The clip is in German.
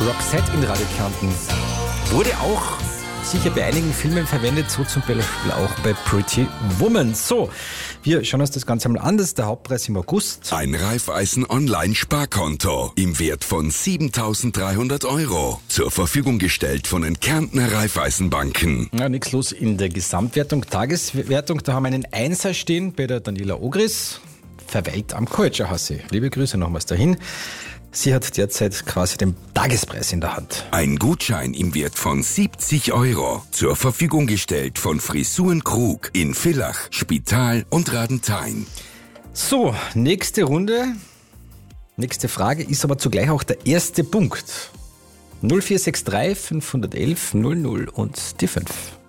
Roxette in Radio Kärnten. Wurde auch sicher bei einigen Filmen verwendet, so zum Beispiel auch bei Pretty Woman. So, wir schauen uns das Ganze einmal an. Das ist der Hauptpreis im August. Ein Raiffeisen-Online-Sparkonto im Wert von 7.300 €. Zur Verfügung gestellt von den Kärntner Raiffeisenbanken. Ja, nichts los in der Gesamtwertung. Tageswertung, da haben wir einen Einser stehen bei der Daniela Ogris. Verweilt am Kulturhaus. Liebe Grüße nochmals dahin. Sie hat derzeit quasi den Tagespreis in der Hand. Ein Gutschein im Wert von 70 €. Zur Verfügung gestellt von Frisuren Krug in Villach, Spital und Radenthein. So, nächste Runde. Nächste Frage ist aber zugleich auch der erste Punkt. 0463 511 00 und die 5.